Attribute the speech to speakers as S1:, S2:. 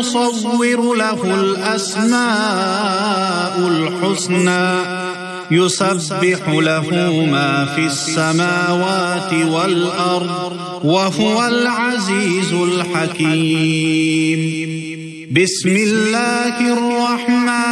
S1: المصور له الأسماء الحسنى يسبح له ما في السماوات والأرض وهو العزيز الحكيم. بسم الله الرحمن